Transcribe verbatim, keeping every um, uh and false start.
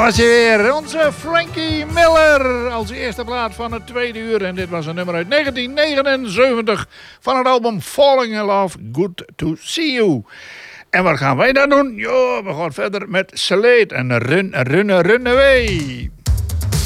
was hij weer, onze Frankie Miller als eerste plaat van het tweede uur. En dit was een nummer uit negentien negenenzeventig van het album Falling in Love, Good to See You. En wat gaan wij dan doen? Jo, we gaan verder met Slade en Run, Run, Run Away.